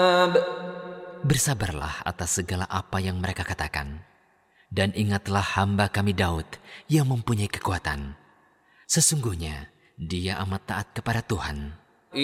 Bersabarlah atas segala apa yang mereka katakan. Dan ingatlah hamba kami Daud yang mempunyai kekuatan. Sesungguhnya dia amat taat kepada Tuhan.